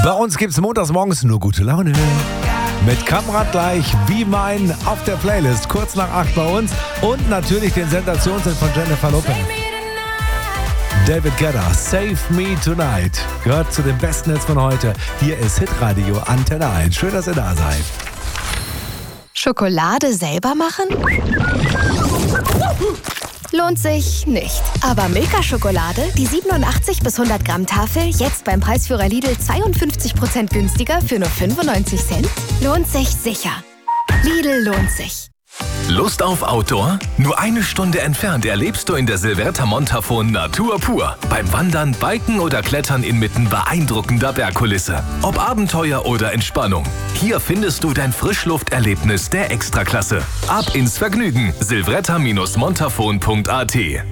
Bei uns gibt's montags morgens nur gute Laune. Mit Kamrat gleich, wie mein, auf der Playlist, kurz nach 8 bei uns. Und natürlich den Sensationshit von Jennifer Lopez. David Guetta, Save Me Tonight. Gehört zu den besten Hits von heute. Hier ist Hitradio Antenne 1. Schön, dass ihr da seid. Schokolade selber machen? Lohnt sich nicht. Aber Milka-Schokolade, die 87 bis 100 Gramm Tafel, jetzt beim Preisführer Lidl 52% günstiger für nur 95 Cent? Lohnt sich sicher. Lidl lohnt sich. Lust auf Outdoor? Nur eine Stunde entfernt erlebst du in der Silvretta Montafon Natur pur. Beim Wandern, Biken oder Klettern inmitten beeindruckender Bergkulisse. Ob Abenteuer oder Entspannung. Hier findest du dein Frischlufterlebnis der Extraklasse. Ab ins Vergnügen. silvretta-montafon.at.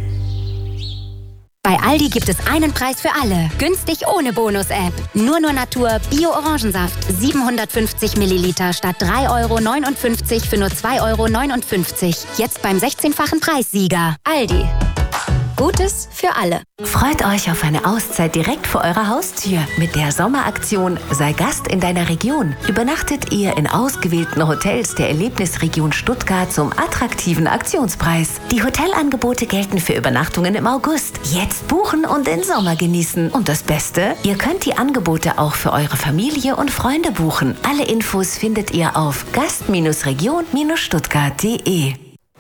Bei Aldi gibt es einen Preis für alle. Günstig ohne Bonus-App. Nur Natur Bio-Orangensaft. 750 Milliliter statt 3,59 € für nur 2,59 €. Jetzt beim 16-fachen Preissieger. Aldi. Gutes für alle. Freut euch auf eine Auszeit direkt vor eurer Haustür. Mit der Sommeraktion Sei Gast in deiner Region übernachtet ihr in ausgewählten Hotels der Erlebnisregion Stuttgart zum attraktiven Aktionspreis. Die Hotelangebote gelten für Übernachtungen im August. Jetzt buchen und den Sommer genießen. Und das Beste? Ihr könnt die Angebote auch für eure Familie und Freunde buchen. Alle Infos findet ihr auf gast-region-stuttgart.de.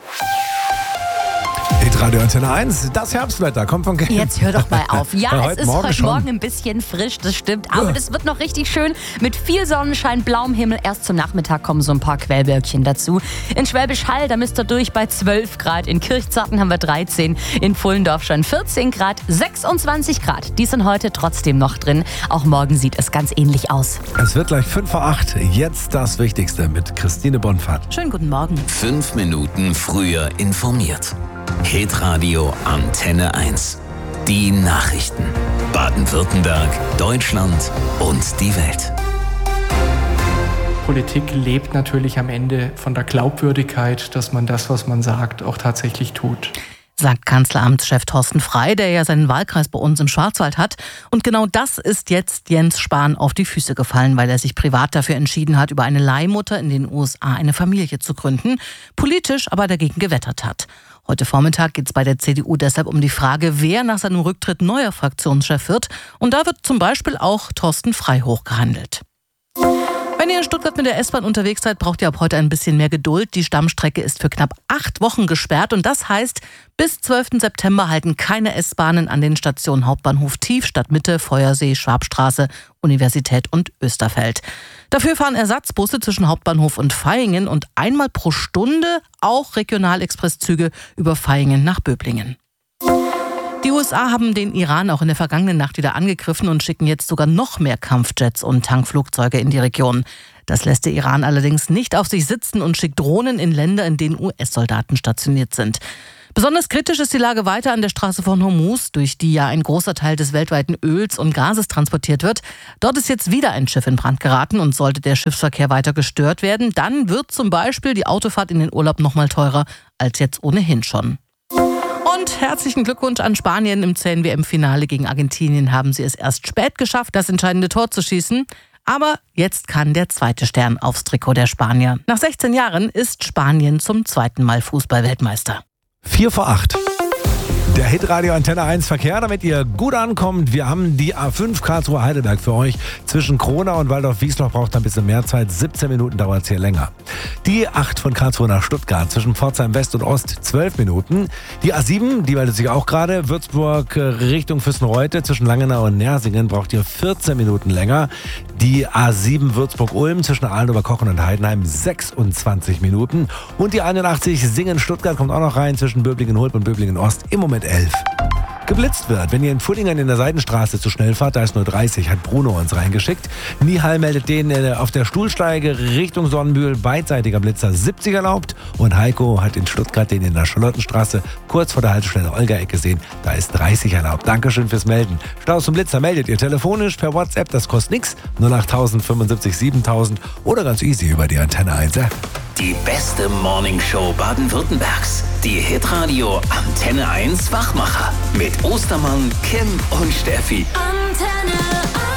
Hitradio Antenne 1, das Herbstwetter kommt von Kim. Jetzt hör doch mal auf. Ja, es ist heute schon. Morgen ein bisschen frisch, das stimmt. Aber das wird noch richtig schön mit viel Sonnenschein, blauem Himmel. Erst zum Nachmittag kommen so ein paar Quellwölkchen dazu. In Schwäbisch Hall, da müsst ihr durch bei 12 Grad. In Kirchzarten haben wir 13. In Pfullendorf schon 14 Grad. 26 Grad. Die sind heute trotzdem noch drin. Auch morgen sieht es ganz ähnlich aus. Es wird gleich 5 vor 8. Jetzt das Wichtigste mit Christine Bonfat. Schönen guten Morgen. 5 Minuten früher informiert. Hitradio Antenne 1. Die Nachrichten. Baden-Württemberg, Deutschland und die Welt. Politik lebt natürlich am Ende von der Glaubwürdigkeit, dass man das, was man sagt, auch tatsächlich tut. Sagt Kanzleramtschef Thorsten Frey, der ja seinen Wahlkreis bei uns im Schwarzwald hat. Und genau das ist jetzt Jens Spahn auf die Füße gefallen, weil er sich privat dafür entschieden hat, über eine Leihmutter in den USA eine Familie zu gründen, politisch aber dagegen gewettert hat. Heute Vormittag geht es bei der CDU deshalb um die Frage, wer nach seinem Rücktritt neuer Fraktionschef wird. Und da wird zum Beispiel auch Thorsten Frey hochgehandelt. Wenn ihr in Stuttgart mit der S-Bahn unterwegs seid, braucht ihr ab heute ein bisschen mehr Geduld. Die Stammstrecke ist für knapp 8 Wochen gesperrt und das heißt, bis 12. September halten keine S-Bahnen an den Stationen Hauptbahnhof Tief, Stadtmitte, Feuersee, Schwabstraße, Universität und Österfeld. Dafür fahren Ersatzbusse zwischen Hauptbahnhof und Vaihingen und einmal pro Stunde auch Regionalexpresszüge über Vaihingen nach Böblingen. Die USA haben den Iran auch in der vergangenen Nacht wieder angegriffen und schicken jetzt sogar noch mehr Kampfjets und Tankflugzeuge in die Region. Das lässt der Iran allerdings nicht auf sich sitzen und schickt Drohnen in Länder, in denen US-Soldaten stationiert sind. Besonders kritisch ist die Lage weiter an der Straße von Hormuz, durch die ja ein großer Teil des weltweiten Öls und Gases transportiert wird. Dort ist jetzt wieder ein Schiff in Brand geraten und sollte der Schiffsverkehr weiter gestört werden, dann wird zum Beispiel die Autofahrt in den Urlaub noch mal teurer als jetzt ohnehin schon. Und herzlichen Glückwunsch an Spanien. Im WM-Finale gegen Argentinien haben sie es erst spät geschafft, das entscheidende Tor zu schießen. Aber jetzt kann der zweite Stern aufs Trikot der Spanier. Nach 16 Jahren ist Spanien zum zweiten Mal Fußball-Weltmeister. 4 vor 8. Der Hitradio Antenne 1 Verkehr, damit ihr gut ankommt. Wir haben die A5 Karlsruhe Heidelberg für euch. Zwischen Kronau und Waldorf-Wiesloch braucht ein bisschen mehr Zeit. 17 Minuten dauert es hier länger. Die 8 von Karlsruhe nach Stuttgart zwischen Pforzheim West und Ost 12 Minuten. Die A7, die meldet sich auch gerade. Würzburg Richtung Füssenreute zwischen Langenau und Nersingen braucht ihr 14 Minuten länger. Die A7 Würzburg-Ulm zwischen Ahlenoberkochen und Heidenheim 26 Minuten. Und die 81 Singen-Stuttgart kommt auch noch rein zwischen Böblingen-Hulp und Böblingen-Ost. Im Moment 11. Geblitzt wird, wenn ihr in Pfullingen in der Seidenstraße zu schnell fahrt, da ist nur 30, hat Bruno uns reingeschickt. Nihal meldet den auf der Stuhlsteige Richtung Sonnenbühl, beidseitiger Blitzer 70 erlaubt. Und Heiko hat in Stuttgart den in der Charlottenstraße kurz vor der Haltestelle Olga-Eck gesehen, da ist 30 erlaubt. Dankeschön fürs Melden. Staus und Blitzer meldet ihr telefonisch per WhatsApp, das kostet nichts. 08000 75 7000 oder ganz easy über die Antenne 1 App. Die beste Morningshow Baden-Württembergs. Die Hitradio Antenne 1 Wachmacher. Mit Ostermann, Kim und Steffi. Antenne 1.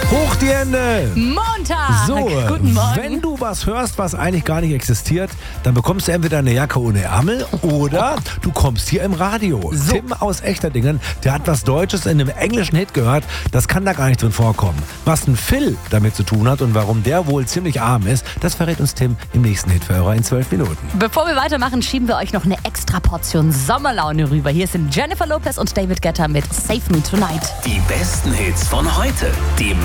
Hoch die Hände! Montag! So, Guten Morgen. wenn du was hörst, was eigentlich gar nicht existiert, dann bekommst du entweder eine Jacke ohne Ärmel oder du kommst hier im Radio. So. Tim aus Echterdingen, der hat was Deutsches in einem englischen Hit gehört, das kann da gar nicht drin vorkommen. Was ein Phil damit zu tun hat und warum der wohl ziemlich arm ist, das verrät uns Tim im nächsten Hitverhörer in 12 Minuten. Bevor wir weitermachen, schieben wir euch noch eine extra Portion Sommerlaune rüber. Hier sind Jennifer Lopez und David Guetta mit Save Me Tonight. Die besten Hits von heute. Die